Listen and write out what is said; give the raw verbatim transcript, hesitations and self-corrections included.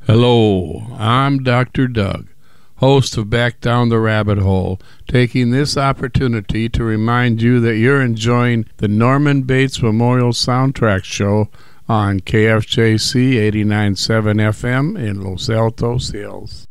Hello, I'm Doctor Doug, host of Back Down the Rabbit Hole, taking this opportunity to remind you that you're enjoying the Norman Bates Memorial Soundtrack Show on K F J C eighty-nine point seven F M in Los Altos Hills.